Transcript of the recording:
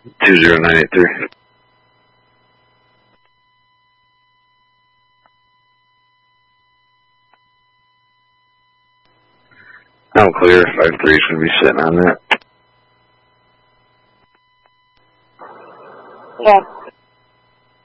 20983. I'm clear. 5-3 is going to be sitting on that. Yeah.